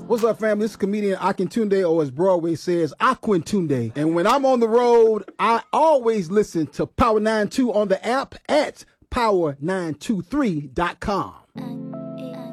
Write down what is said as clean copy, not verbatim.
What's up, family? This is comedian Akintunde, or as Broadway says, Aquintunde. And when I'm on the road, I always listen to Power 92 on the app at power923.com.